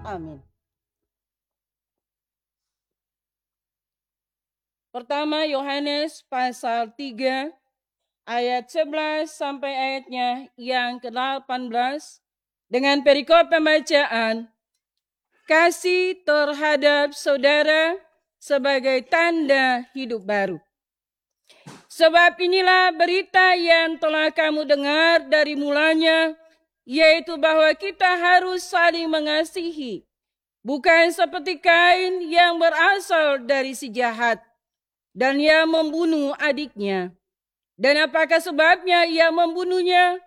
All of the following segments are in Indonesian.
Amin. Pertama Yohanes pasal 3 ayat 11 sampai ayatnya yang ke-18 dengan perikop pembacaan kasih terhadap saudara sebagai tanda hidup baru. Sebab inilah berita yang telah kamu dengar dari mulanya, yaitu bahwa kita harus saling mengasihi, bukan seperti Kain yang berasal dari si jahat dan ia membunuh adiknya. Dan apakah sebabnya ia membunuhnya?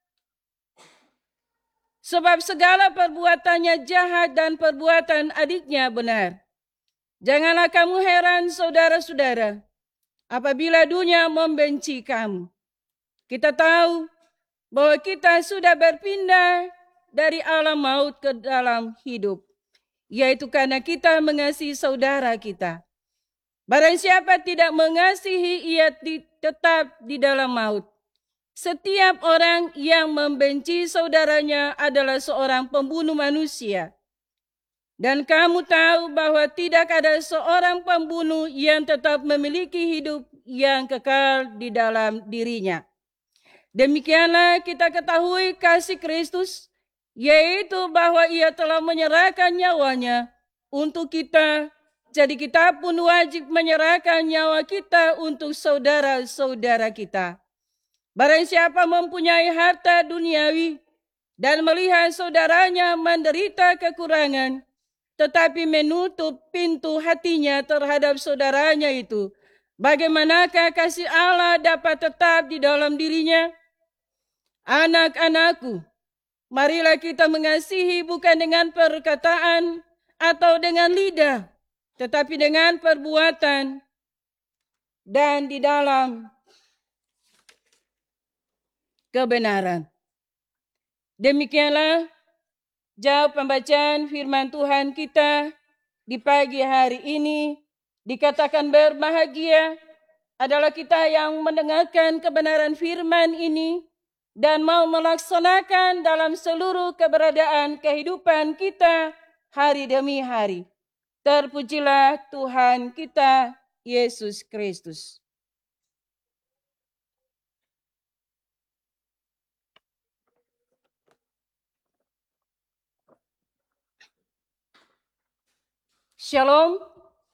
Sebab segala perbuatannya jahat dan perbuatan adiknya benar. Janganlah kamu heran, saudara-saudara, apabila dunia membenci kamu. Kita tahu bahwa kita sudah berpindah dari alam maut ke dalam hidup, yaitu karena kita mengasihi saudara kita. Barang siapa tidak mengasihi, ia tetap di dalam maut. Setiap orang yang membenci saudaranya adalah seorang pembunuh manusia. Dan kamu tahu bahwa tidak ada seorang pembunuh yang tetap memiliki hidup yang kekal di dalam dirinya. Demikianlah kita ketahui kasih Kristus, yaitu bahwa ia telah menyerahkan nyawanya untuk kita. Jadi kita pun wajib menyerahkan nyawa kita untuk saudara-saudara kita. Barang siapa mempunyai harta duniawi dan melihat saudaranya menderita kekurangan, tetapi menutup pintu hatinya terhadap saudaranya itu, bagaimanakah kasih Allah dapat tetap di dalam dirinya? Anak-anakku, marilah kita mengasihi bukan dengan perkataan atau dengan lidah, tetapi dengan perbuatan dan di dalam kebenaran. Demikianlah jawab pembacaan firman Tuhan kita di pagi hari ini. Dikatakan berbahagia adalah kita yang mendengarkan kebenaran firman ini dan mau melaksanakan dalam seluruh keberadaan kehidupan kita hari demi hari. Terpujilah Tuhan kita, Yesus Kristus. Shalom.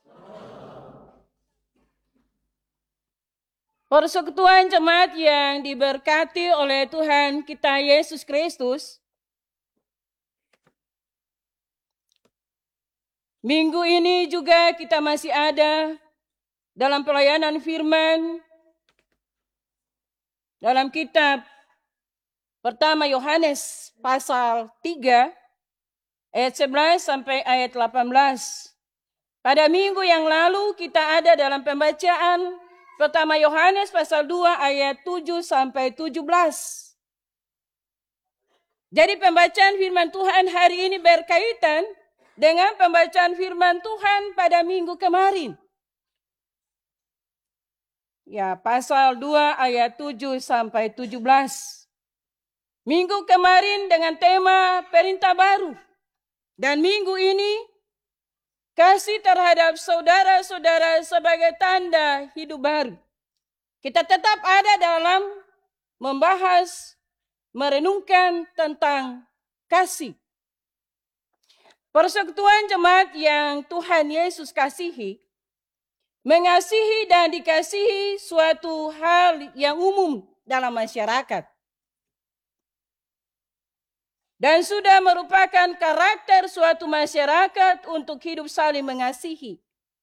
Persekutuan jemaat yang diberkati oleh Tuhan kita Yesus Kristus. Minggu ini juga kita masih ada dalam pelayanan firman dalam kitab pertama Yohanes pasal 3 ayat 11 sampai ayat 18. Pada minggu yang lalu kita ada dalam pembacaan pertama Yohanes pasal 2 ayat 7 sampai 17. Jadi pembacaan firman Tuhan hari ini berkaitan dengan pembacaan firman Tuhan pada minggu kemarin. Ya, pasal 2 ayat 7 sampai 17. Minggu kemarin dengan tema perintah baru. Dan minggu ini kasih terhadap saudara-saudara sebagai tanda hidup baru. Kita tetap ada dalam membahas, merenungkan tentang kasih. Persekutuan jemaat yang Tuhan Yesus kasihi, mengasihi dan dikasihi suatu hal yang umum dalam masyarakat. Dan sudah merupakan karakter suatu masyarakat untuk hidup saling mengasihi.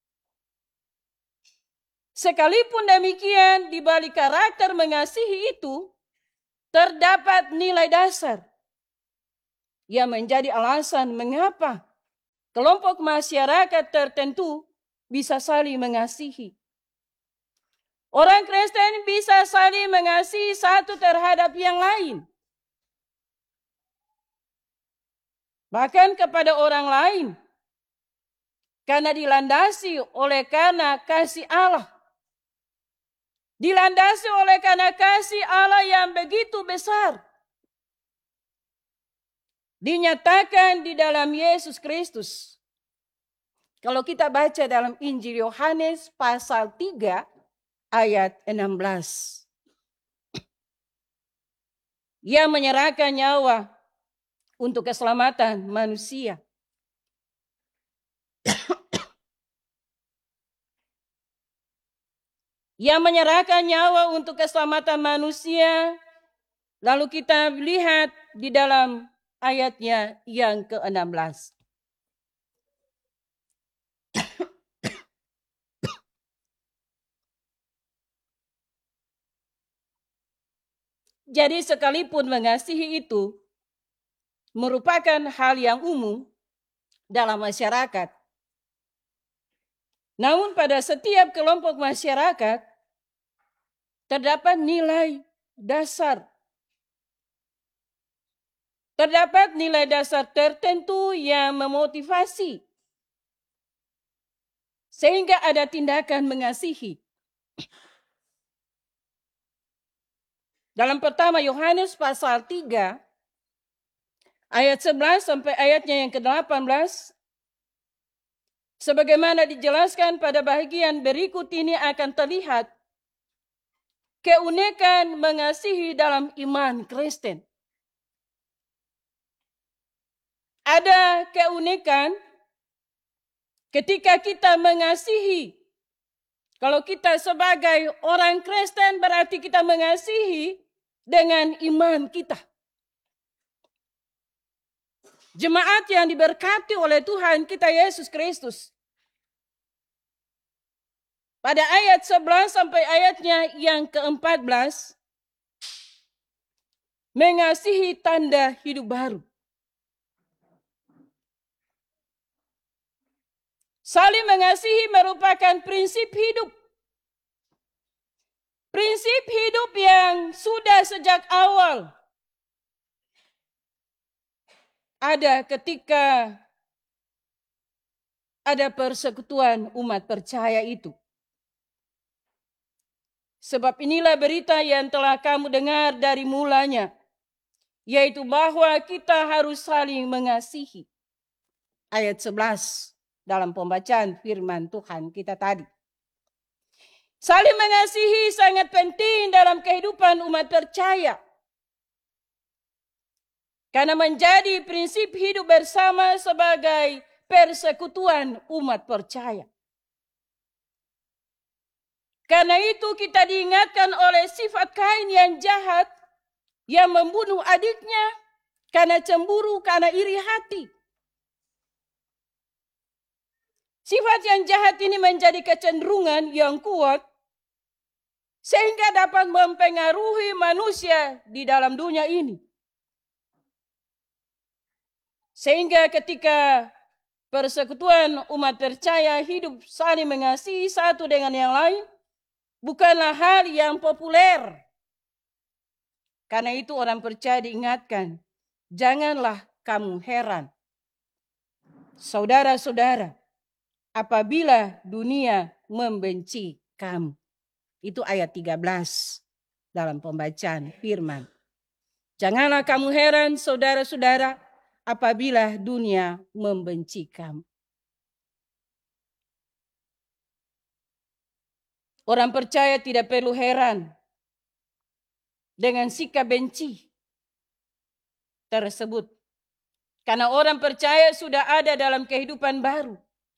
Sekalipun demikian, di balik karakter mengasihi itu, terdapat nilai dasar yang menjadi alasan mengapa kelompok masyarakat tertentu bisa saling mengasihi. Orang Kristen bisa saling mengasihi satu terhadap yang lain. Bahkan kepada orang lain. Karena dilandasi oleh karena kasih Allah. Dilandasi oleh karena kasih Allah yang begitu besar. dinyatakan di dalam Yesus Kristus. Kalau kita baca dalam Injil Yohanes pasal 3 ayat 16. Ia menyerahkan nyawa untuk keselamatan manusia. Ia menyerahkan nyawa untuk keselamatan manusia. Lalu kita lihat di dalam ayatnya yang ke-16. Jadi sekalipun mengasihi itu merupakan hal yang umum dalam masyarakat. Namun pada setiap kelompok masyarakat terdapat nilai dasar. Terdapat nilai dasar tertentu yang memotivasi. Sehingga ada tindakan mengasihi. Dalam pertama Yohanes pasal 3 ayat 11 sampai ayatnya yang ke-18, sebagaimana dijelaskan pada bagian berikut ini akan terlihat keunikan mengasihi dalam iman Kristen. Ada keunikan ketika kita mengasihi. Kalau kita sebagai orang Kristen berarti kita mengasihi dengan iman kita. Jemaat yang diberkati oleh Tuhan kita Yesus Kristus. Pada ayat 11 sampai ayatnya yang ke-14, mengasihi tanda hidup baru. Saling mengasihi merupakan prinsip hidup. Prinsip hidup yang sudah sejak awal ada ketika ada persekutuan umat percaya itu. Sebab inilah berita yang telah kamu dengar dari mulanya, yaitu bahwa kita harus saling mengasihi. Ayat 11 dalam pembacaan firman Tuhan kita tadi. Saling mengasihi sangat penting dalam kehidupan umat percaya. Karena menjadi prinsip hidup bersama sebagai persekutuan umat percaya. Karena itu kita diingatkan oleh sifat Kain yang jahat, yang membunuh adiknya karena cemburu, karena iri hati. Sifat yang jahat ini menjadi kecenderungan yang kuat sehingga dapat mempengaruhi manusia di dalam dunia ini. Sehingga ketika persekutuan umat percaya hidup saling mengasihi satu dengan yang lain, bukanlah hal yang populer. Karena itu orang percaya diingatkan, janganlah kamu heran, saudara-saudara, apabila dunia membenci kamu. Itu ayat 13 dalam pembacaan firman. Janganlah kamu heran, saudara-saudara, apabila dunia membenci kamu. Orang percaya tidak perlu heran dengan sikap benci tersebut. Karena orang percaya sudah ada dalam kehidupan baru.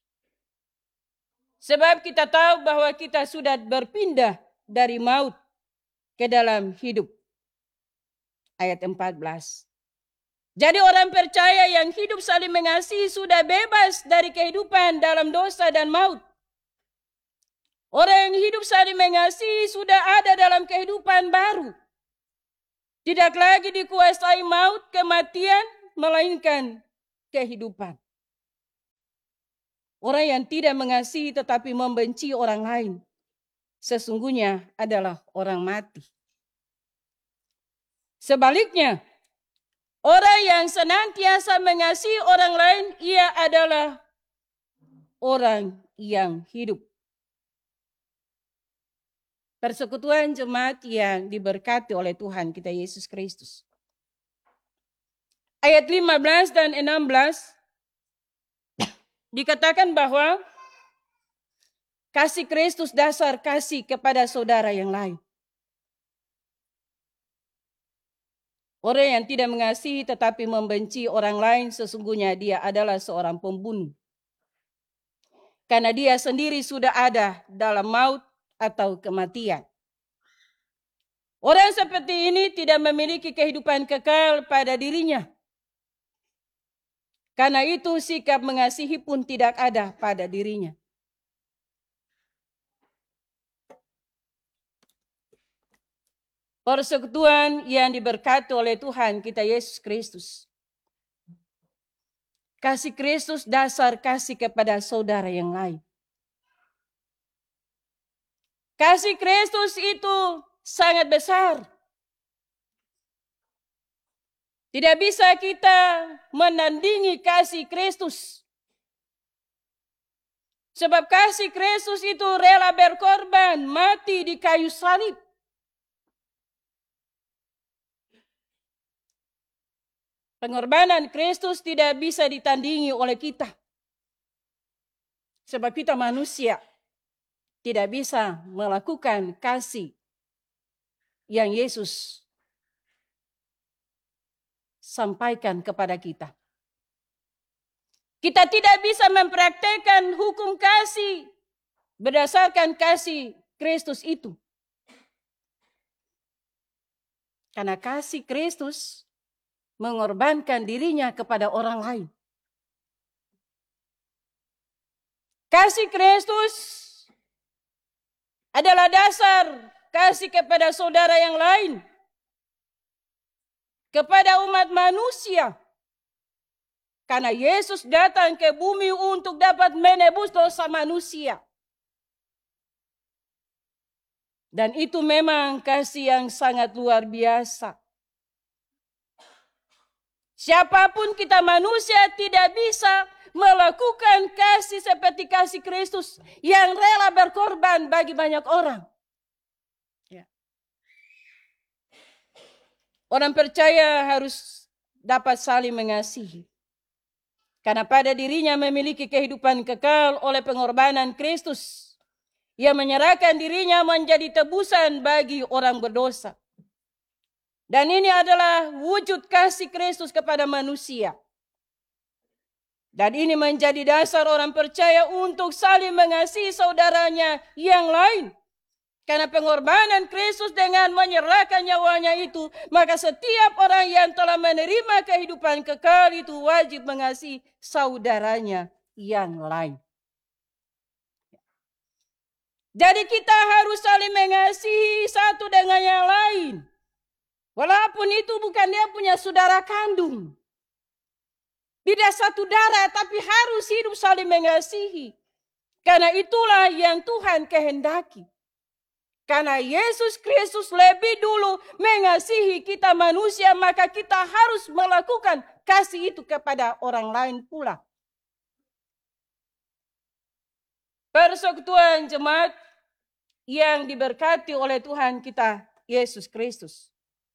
Sebab kita tahu bahwa kita sudah berpindah dari maut ke dalam hidup. Ayat 14. Jadi orang percaya yang hidup saling mengasihi sudah bebas dari kehidupan dalam dosa dan maut. Orang yang hidup saling mengasihi sudah ada dalam kehidupan baru. Tidak lagi dikuasai maut, kematian, melainkan kehidupan. Orang yang tidak mengasihi tetapi membenci orang lain, sesungguhnya adalah orang mati. Sebaliknya, orang yang senantiasa mengasihi orang lain, ia adalah orang yang hidup. Persekutuan jemaat yang diberkati oleh Tuhan kita Yesus Kristus. ayat 15 dan 16 dikatakan bahwa kasih Kristus dasar kasih kepada saudara yang lain. Orang yang tidak mengasihi tetapi membenci orang lain, sesungguhnya dia adalah seorang pembunuh. Karena dia sendiri sudah ada dalam maut atau kematian. Orang seperti ini tidak memiliki kehidupan kekal pada dirinya. Karena itu sikap mengasihi pun tidak ada pada dirinya. Persekutuan yang diberkati oleh Tuhan kita Yesus Kristus. Kasih Kristus dasar kasih kepada saudara yang lain. Kasih Kristus itu sangat besar. Tidak bisa kita menandingi kasih Kristus. Sebab kasih Kristus itu rela berkorban, mati di kayu salib. Pengorbanan Kristus tidak bisa ditandingi oleh kita. Sebab kita manusia tidak bisa melakukan kasih yang Yesus sampaikan kepada kita. Kita tidak bisa mempraktekkan hukum kasih berdasarkan kasih Kristus itu. Karena kasih Kristus mengorbankan dirinya kepada orang lain. Kasih Kristus adalah dasar kasih kepada saudara yang lain, kepada umat manusia. Karena Yesus datang ke bumi untuk dapat menebus dosa manusia. Dan itu memang kasih yang sangat luar biasa. Siapapun kita manusia tidak bisa melakukan kasih seperti kasih Kristus yang rela berkorban bagi banyak orang. Ya. Orang percaya harus dapat saling mengasihi. Karena pada dirinya memiliki kehidupan kekal oleh pengorbanan Kristus. Ia menyerahkan dirinya menjadi tebusan bagi orang berdosa. Dan ini adalah wujud kasih Kristus kepada manusia. Dan ini menjadi dasar orang percaya untuk saling mengasihi saudaranya yang lain. Karena pengorbanan Kristus dengan menyerahkan nyawanya itu, maka setiap orang yang telah menerima kehidupan kekal itu wajib mengasihi saudaranya yang lain. Jadi kita harus saling mengasihi satu dengan yang lain. Walaupun itu bukan dia punya saudara kandung. Tidak satu darah, tapi harus hidup saling mengasihi. Karena itulah yang Tuhan kehendaki. Karena Yesus Kristus lebih dulu mengasihi kita manusia, maka kita harus melakukan kasih itu kepada orang lain pula. Persekutuan jemaat yang diberkati oleh Tuhan kita Yesus Kristus.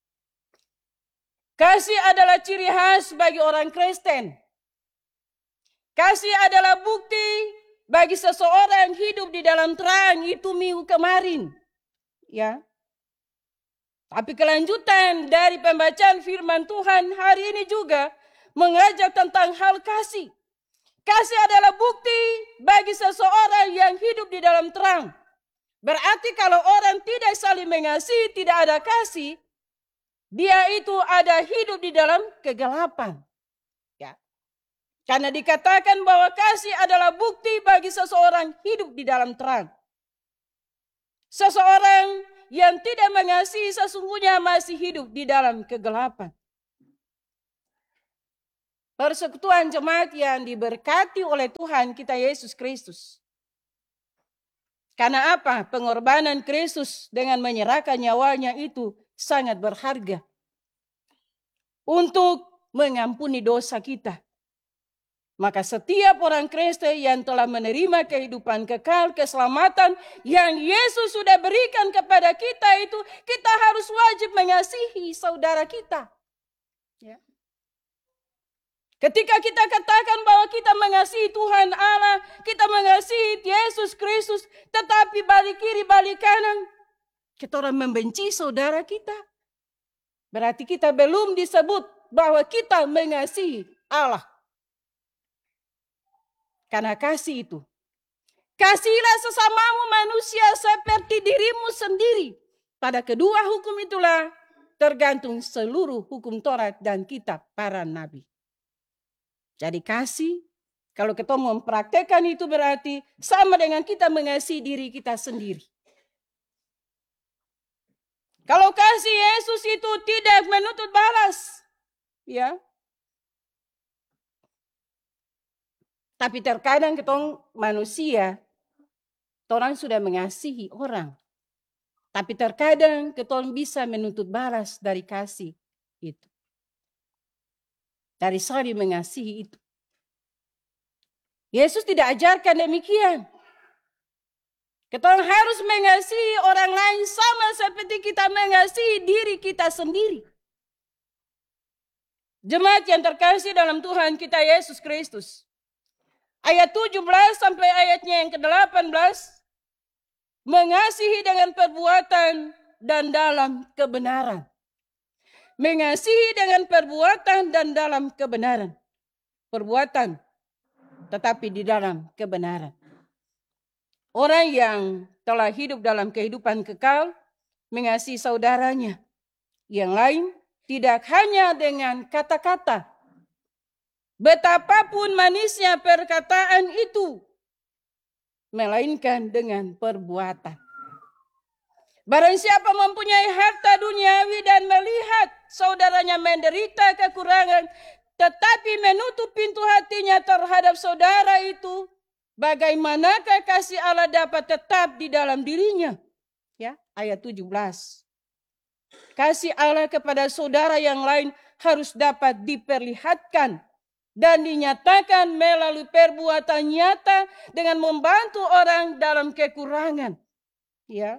Kasih adalah ciri khas bagi orang Kristen. Kasih adalah bukti bagi seseorang hidup di dalam terang, itu minggu kemarin. Ya. Tapi kelanjutan dari pembacaan firman Tuhan hari ini juga mengajak tentang hal kasih. Kasih adalah bukti bagi seseorang yang hidup di dalam terang. Berarti kalau orang tidak saling mengasihi, tidak ada kasih, dia itu ada hidup di dalam kegelapan. Ya. Karena dikatakan bahwa kasih adalah bukti bagi seseorang hidup di dalam terang. Seseorang yang tidak mengasihi sesungguhnya masih hidup di dalam kegelapan. Persekutuan jemaat yang diberkati oleh Tuhan kita Yesus Kristus. Karena apa? Pengorbanan Kristus dengan menyerahkan nyawanya itu sangat berharga untuk mengampuni dosa kita. Maka setiap orang Kristen yang telah menerima kehidupan kekal, keselamatan yang Yesus sudah berikan kepada kita itu, kita harus wajib mengasihi saudara kita. Ya. Ketika kita katakan bahwa kita mengasihi Tuhan Allah, kita mengasihi Yesus Kristus, tetapi balik kiri, balik kanan, kita orang membenci saudara kita. Berarti kita belum disebut bahwa kita mengasihi Allah. Karena kasih itu, kasihilah sesamamu manusia seperti dirimu sendiri. Pada kedua hukum itulah tergantung seluruh hukum Taurat dan kitab para nabi. Jadi kasih, kalau kita mempraktekkan itu berarti sama dengan kita mengasihi diri kita sendiri. Kalau kasih Yesus itu tidak menuntut balas, ya. Tapi terkadang kita manusia, orang sudah mengasihi orang. Tapi terkadang kita bisa menuntut balas dari kasih itu. Dari saling mengasihi itu. Yesus tidak ajarkan demikian. Kita harus mengasihi orang lain sama seperti kita mengasihi diri kita sendiri. Jemaat yang terkasih dalam Tuhan kita Yesus Kristus. Ayat 17 sampai ayatnya yang ke-18. Mengasihi dengan perbuatan dan dalam kebenaran. Mengasihi dengan perbuatan dan dalam kebenaran. Perbuatan, tetapi di dalam kebenaran. Orang yang telah hidup dalam kehidupan kekal, mengasihi saudaranya. Yang lain, tidak hanya dengan kata-kata. Betapapun manisnya perkataan itu, melainkan dengan perbuatan. Barang siapa mempunyai harta duniawi dan melihat saudaranya menderita kekurangan, tetapi menutup pintu hatinya terhadap saudara itu, bagaimanakah kasih Allah dapat tetap di dalam dirinya? Ya, ayat 17. Kasih Allah kepada saudara yang lain harus dapat diperlihatkan dan dinyatakan melalui perbuatan nyata dengan membantu orang dalam kekurangan. Ya.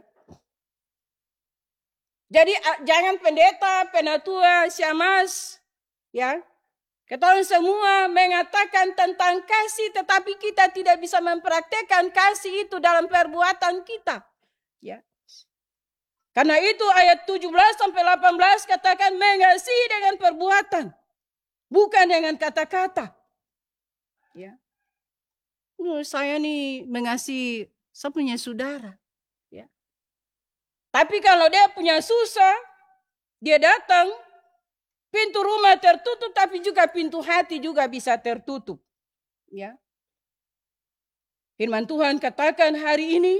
Jadi jangan pendeta, penatua, syamas, ya. Kita semua mengatakan tentang kasih, tetapi kita tidak bisa mempraktekkan kasih itu dalam perbuatan kita. Ya. Karena itu ayat 17 sampai 18 katakan mengasihi dengan perbuatan. Bukan dengan kata-kata. Ya. Saya nih mengasihi saya punya saudara. Ya. Tapi kalau dia punya susah, dia datang, pintu rumah tertutup, tapi juga pintu hati juga bisa tertutup. Ya. Firman Tuhan katakan hari ini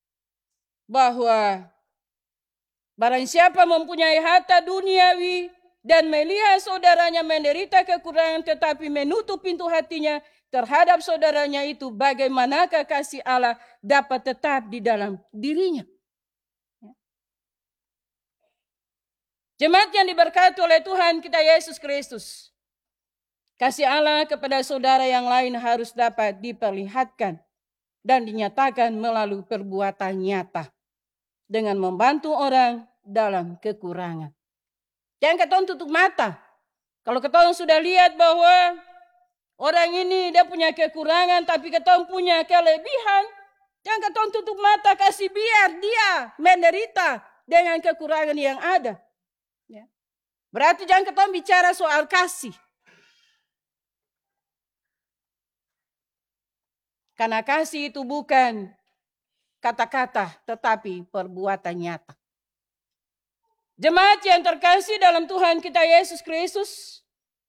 bahwa barang siapa mempunyai harta duniawi dan melihat saudaranya menderita kekurangan tetapi menutup pintu hatinya terhadap saudaranya itu, bagaimanakah kasih Allah dapat tetap di dalam dirinya? Jemaat yang diberkati oleh Tuhan kita Yesus Kristus. Kasih Allah kepada saudara yang lain harus dapat diperlihatkan dan dinyatakan melalui perbuatan nyata dengan membantu orang dalam kekurangan. Jangan kita tutup mata. Kalau kita sudah lihat bahwa orang ini dia punya kekurangan tapi kita punya kelebihan, jangan kita tutup mata, kasih biar dia menderita dengan kekurangan yang ada. Ya. Berarti jangan kita bicara soal kasih. Karena kasih itu bukan kata-kata tetapi perbuatan nyata. Jemaat yang terkasih dalam Tuhan kita Yesus Kristus,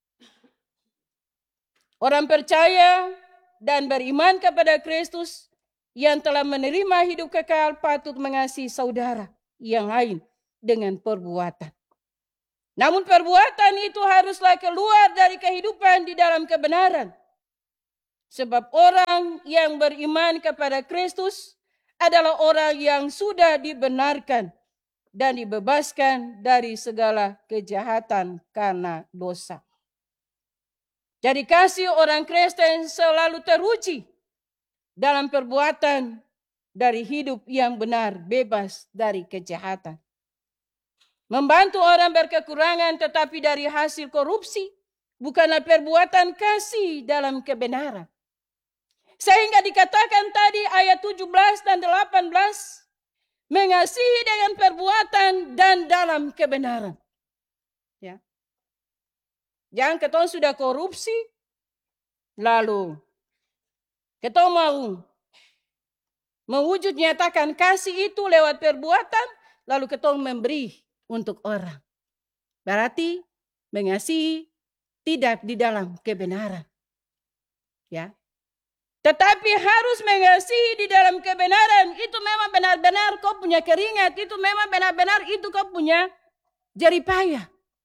orang percaya dan beriman kepada Kristus yang telah menerima hidup kekal patut mengasihi saudara yang lain dengan perbuatan. Namun perbuatan itu haruslah keluar dari kehidupan di dalam kebenaran. Sebab orang yang beriman kepada Kristus adalah orang yang sudah dibenarkan dan dibebaskan dari segala kejahatan karena dosa. Jadi kasih orang Kristen selalu teruji dalam perbuatan dari hidup yang benar, bebas dari kejahatan. Membantu orang berkekurangan tetapi dari hasil korupsi bukanlah perbuatan kasih dalam kebenaran. Sehingga dikatakan tadi ayat 17 dan 18, mengasihi dengan perbuatan dan dalam kebenaran. Ya. Jangan ketong sudah korupsi, lalu ketong mau mewujud nyatakan kasih itu lewat perbuatan, lalu ketong memberi untuk orang. Berarti mengasihi tidak di dalam kebenaran. Ya. Tetapi harus mengasihi di dalam kebenaran. Itu memang benar-benar kau punya keringat. Itu memang benar-benar itu kau punya jerih payah.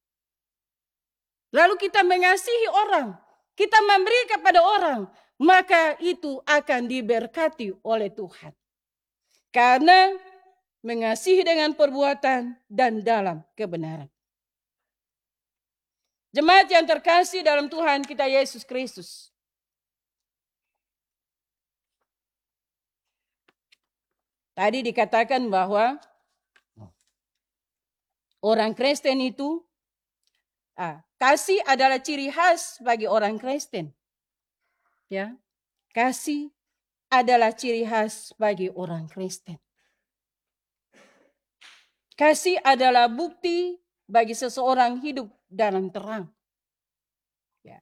Lalu kita mengasihi orang. Kita memberi kepada orang. Maka itu akan diberkati oleh Tuhan. Karena mengasihi dengan perbuatan dan dalam kebenaran. Jemaat yang terkasih dalam Tuhan kita Yesus Kristus. Tadi dikatakan bahwa orang Kristen itu, kasih adalah ciri khas bagi orang Kristen. Ya, kasih adalah ciri khas bagi orang Kristen. Kasih adalah bukti bagi seseorang hidup dalam terang. Ya.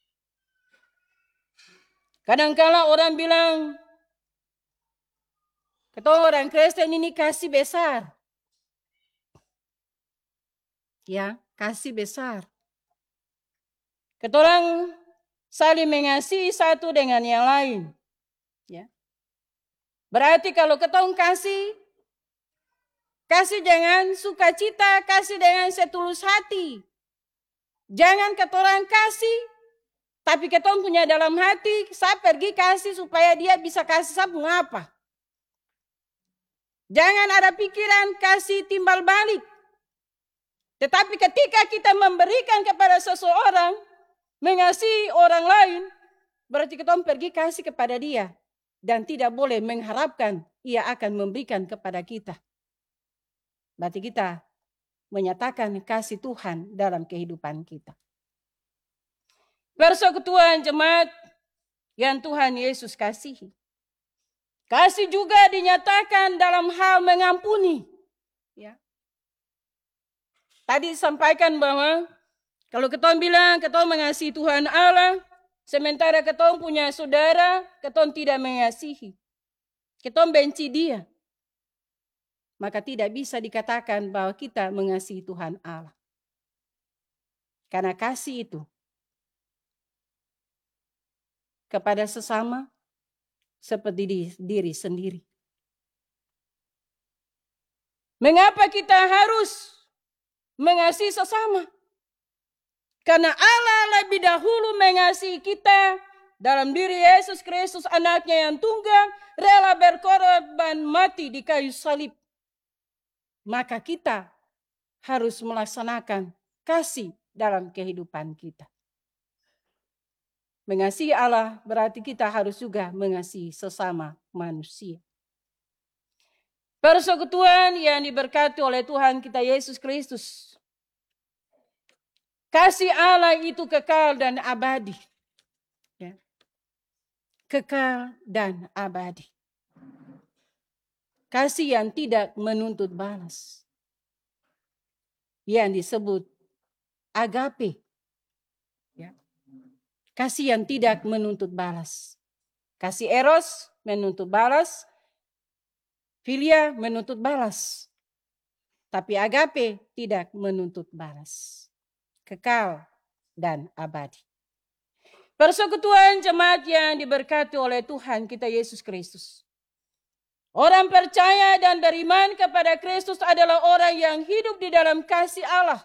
Kadang-kala orang bilang, ketong orang Kristen ini kasih besar. Ya, kasih besar. Ketong saling mengasihi satu dengan yang lain. Ya. Berarti kalau ketong kasih dengan sukacita, kasih dengan setulus hati. Jangan ketong kasih, tapi ketong punya dalam hati, saya pergi kasih supaya dia bisa kasih saya mengapa. Jangan ada pikiran kasih timbal balik. Tetapi ketika kita memberikan kepada seseorang, mengasihi orang lain, berarti kita pergi kasih kepada dia. Dan tidak boleh mengharapkan ia akan memberikan kepada kita. Berarti kita menyatakan kasih Tuhan dalam kehidupan kita. Persekutuan jemaat yang Tuhan Yesus kasihi. Kasih juga dinyatakan dalam hal mengampuni. Ya. Tadi disampaikan bahwa kalau ketong bilang ketong mengasihi Tuhan Allah, sementara ketong punya saudara, ketong tidak mengasihi. Ketong benci dia. Maka tidak bisa dikatakan bahwa kita mengasihi Tuhan Allah. Karena kasih itu kepada sesama seperti diri sendiri. Mengapa kita harus mengasihi sesama? Karena Allah lebih dahulu mengasihi kita dalam diri Yesus Kristus anaknya yang tunggal, rela berkorban mati di kayu salib. Maka kita harus melaksanakan kasih dalam kehidupan kita. Mengasihi Allah berarti kita harus juga mengasihi sesama manusia. Persekutuan yang diberkati oleh Tuhan kita Yesus Kristus. Kasih Allah itu kekal dan abadi. Ya. Kekal dan abadi. Kasih yang tidak menuntut balas. Yang disebut agape. Kasih yang tidak menuntut balas. Kasih eros menuntut balas. Filia menuntut balas. Tapi agape tidak menuntut balas. Kekal dan abadi. Persekutuan jemaat yang diberkati oleh Tuhan kita Yesus Kristus. Orang percaya dan beriman kepada Kristus adalah orang yang hidup di dalam kasih Allah.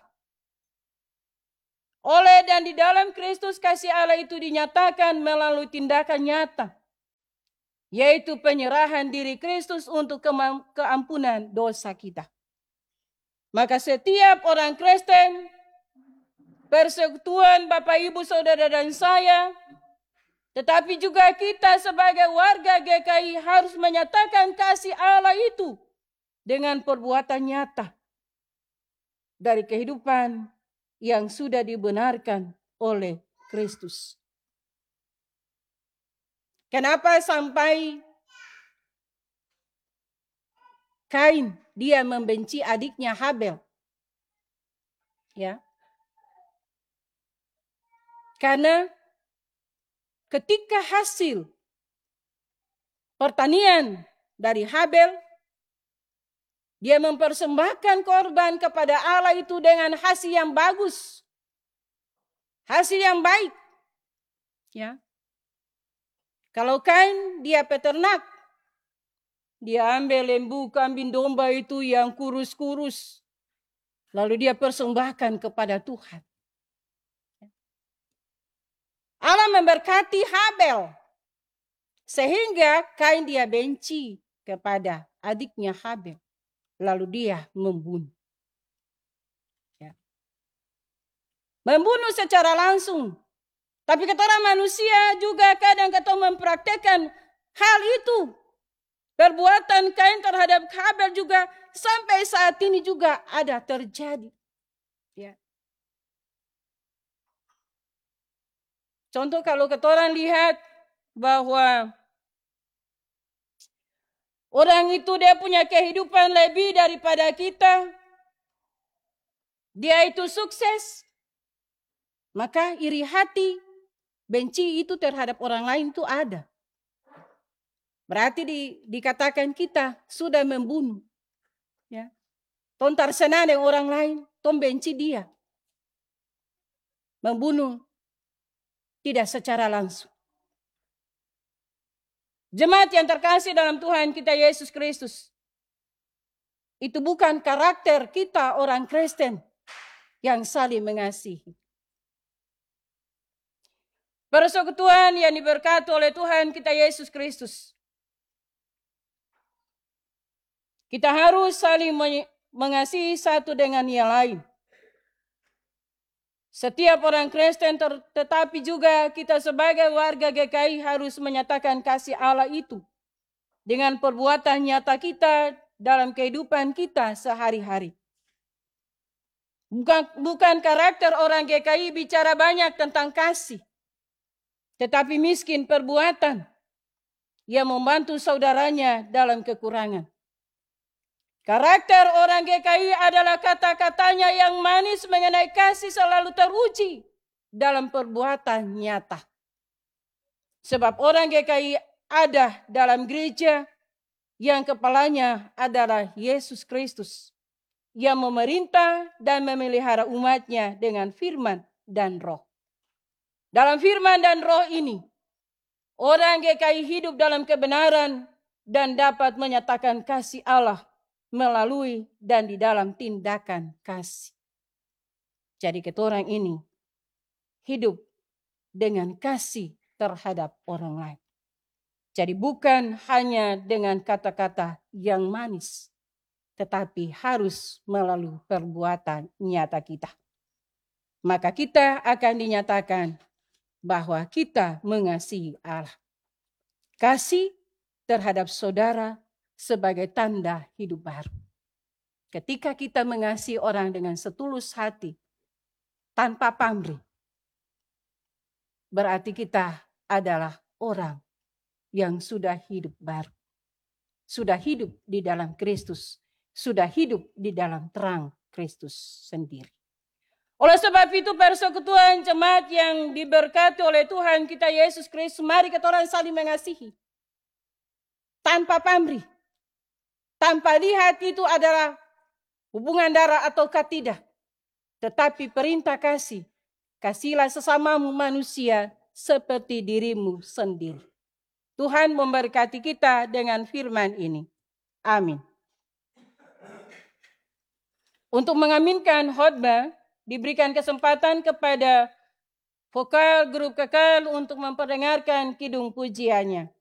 Oleh dan di dalam Kristus kasih Allah itu dinyatakan melalui tindakan nyata. Yaitu penyerahan diri Kristus untuk keampunan dosa kita. Maka setiap orang Kristen, persekutuan Bapak Ibu Saudara dan saya, tetapi juga kita sebagai warga GKI harus menyatakan kasih Allah itu dengan perbuatan nyata. Dari kehidupan yang sudah dibenarkan oleh Kristus. Kenapa sampai Kain dia membenci adiknya Habel? Ya. Karena ketika hasil pertanian dari Habel, dia mempersembahkan korban kepada Allah itu dengan hasil yang bagus. Hasil yang baik. Ya. Kalau Kain dia peternak, dia ambil lembu, kambing, domba itu yang kurus-kurus. Lalu dia persembahkan kepada Tuhan. Allah memberkati Habel. Sehingga Kain dia benci kepada adiknya Habel. Lalu dia membunuh. Ya. Membunuh secara langsung. Tapi ketora manusia juga kadang-kadang mempraktekkan hal itu. Perbuatan Kain terhadap Habel juga sampai saat ini juga ada terjadi. Ya. Contoh kalau ketora lihat bahwa orang itu dia punya kehidupan lebih daripada kita. Dia itu sukses. Maka iri hati, benci itu terhadap orang lain itu ada. Berarti dikatakan kita sudah membunuh. Ya. Ton tarsena dengan orang lain, ton benci dia. Membunuh tidak secara langsung. Jemaat yang terkasih dalam Tuhan kita Yesus Kristus. Itu bukan karakter kita orang Kristen yang saling mengasihi. Persekutuan yang diberkati oleh Tuhan kita Yesus Kristus. Kita harus saling mengasihi satu dengan yang lain. Setiap orang Kristen tetapi juga kita sebagai warga GKI harus menyatakan kasih Allah itu dengan perbuatan nyata kita dalam kehidupan kita sehari-hari. Bukan karakter orang GKI bicara banyak tentang kasih, tetapi miskin perbuatan yang membantu saudaranya dalam kekurangan. Karakter orang GKI adalah kata-katanya yang manis mengenai kasih selalu teruji dalam perbuatan nyata. Sebab orang GKI ada dalam gereja yang kepalanya adalah Yesus Kristus yang memerintah dan memelihara umatnya dengan firman dan roh. Dalam firman dan roh ini, orang GKI hidup dalam kebenaran dan dapat menyatakan kasih Allah melalui dan di dalam tindakan kasih. Jadi ketorang ini hidup dengan kasih terhadap orang lain. Jadi bukan hanya dengan kata-kata yang manis, tetapi harus melalui perbuatan nyata kita. Maka kita akan dinyatakan bahwa kita mengasihi Allah. Kasih terhadap saudara sebagai tanda hidup baru. Ketika kita mengasihi orang dengan setulus hati, tanpa pamrih, berarti kita adalah orang yang sudah hidup baru. Sudah hidup di dalam Kristus. Sudah hidup di dalam terang Kristus sendiri. Oleh sebab itu persekutuan jemaat yang diberkati oleh Tuhan kita Yesus Kristus, mari kita orang saling mengasihi. Tanpa pamrih. Tanpa lihat itu adalah hubungan darah ataukah tidak. Tetapi perintah kasih. Kasihilah sesamamu manusia seperti dirimu sendiri. Tuhan memberkati kita dengan firman ini. Amin. Untuk mengaminkan khotbah, diberikan kesempatan kepada vokal grup kekal untuk memperdengarkan kidung pujiannya.